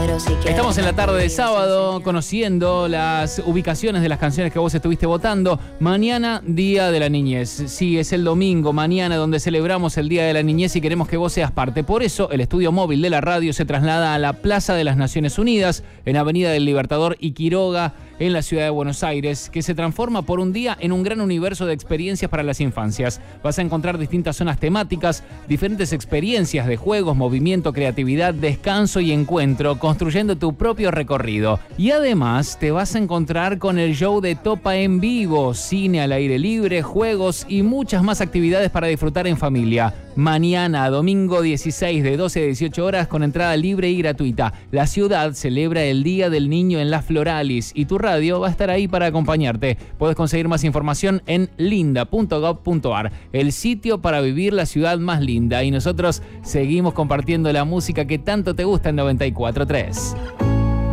Estamos en la tarde de sábado conociendo las ubicaciones de las canciones que vos estuviste votando. Mañana, Día de la Niñez. Sí, es el domingo, mañana, donde celebramos el Día de la Niñez y queremos que vos seas parte. Por eso, el estudio móvil de la radio se traslada a la Plaza de las Naciones Unidas, en Avenida del Libertador y Quiroga, en la ciudad de Buenos Aires, que se transforma por un día en un gran universo de experiencias para las infancias. Vas a encontrar distintas zonas temáticas, diferentes experiencias de juegos, movimiento, creatividad, descanso y encuentro, construyendo tu propio recorrido. Y además te vas a encontrar con el show de Topa en vivo, cine al aire libre, juegos y muchas más actividades para disfrutar en familia. Mañana, domingo 16 de 12 a 18 horas con entrada libre y gratuita. La ciudad celebra el Día del Niño en Las Floralis y tu radio va a estar ahí para acompañarte. Puedes conseguir más información en linda.gov.ar, el sitio para vivir la ciudad más linda. Y nosotros seguimos compartiendo la música que tanto te gusta en 94.3.